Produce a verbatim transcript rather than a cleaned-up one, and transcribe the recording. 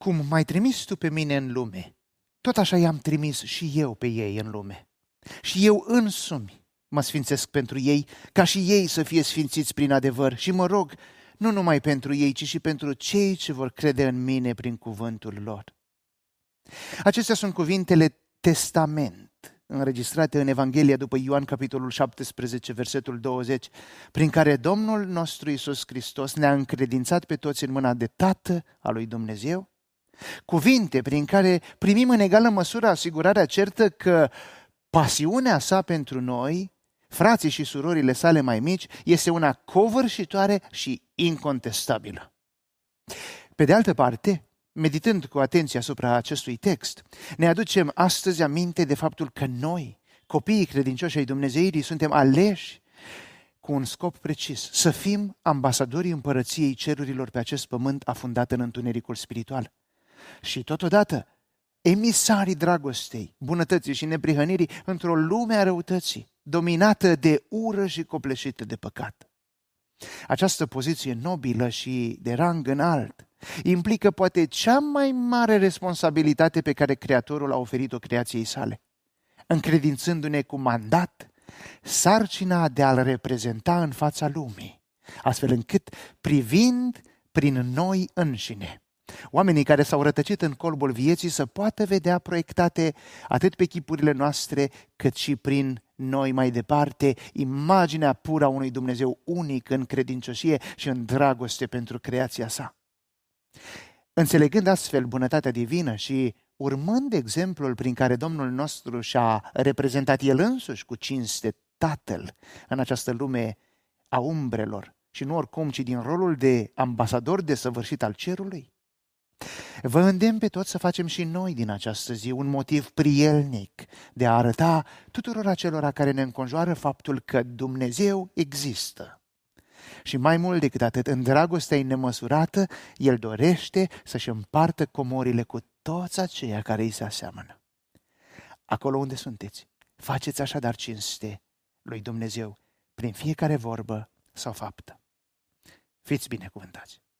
cum m-ai trimis tu pe mine în lume, tot așa i-am trimis și eu pe ei în lume. Și eu însumi mă sfințesc pentru ei, ca și ei să fie sfințiți prin adevăr. Și mă rog, nu numai pentru ei, ci și pentru cei ce vor crede în mine prin cuvântul lor. Acestea sunt cuvintele testament, înregistrate în Evanghelia după Ioan, capitolul șaptesprezece, versetul douăzeci, prin care Domnul nostru Iisus Hristos ne-a încredințat pe toți în mâna de Tată a lui Dumnezeu. Cuvinte prin care primim în egală măsură asigurarea certă că pasiunea sa pentru noi, frații și surorile sale mai mici, este una covârșitoare și incontestabilă. Pe de altă parte, meditând cu atenție asupra acestui text, ne aducem astăzi aminte de faptul că noi, copiii credincioși ai Dumnezeirii, suntem aleși cu un scop precis, să fim ambasadorii împărăției cerurilor pe acest pământ afundat în întunericul spiritual. Și totodată, emisarii dragostei, bunătății și neprihănirii într-o lume a răutății, dominată de ură și copleșită de păcat. Această poziție nobilă și de rang înalt implică poate cea mai mare responsabilitate pe care Creatorul a oferit-o creației sale, încredințându-ne cu mandat sarcina de a-L reprezenta în fața lumii, astfel încât, privind prin noi înșine, oamenii care s-au rătăcit în colbul vieții să poată vedea proiectate atât pe chipurile noastre, cât și prin noi mai departe imaginea pură a unui Dumnezeu unic în credincioșie și în dragoste pentru creația sa. Înțelegând astfel bunătatea divină și urmând exemplul prin care Domnul nostru și-a reprezentat El însuși cu cinste Tatăl în această lume a umbrelor și nu oricum, ci din rolul de ambasador desăvârșit al cerului, vă îndemn pe toți să facem și noi din această zi un motiv prielnic de a arăta tuturor acelora care ne înconjoară faptul că Dumnezeu există. Și mai mult decât atât, în dragostea nemăsurată, El dorește să-și împartă comorile cu toți aceia care îi se aseamănă. Acolo unde sunteți, faceți așadar cinste lui Dumnezeu prin fiecare vorbă sau faptă. Fiți binecuvântați!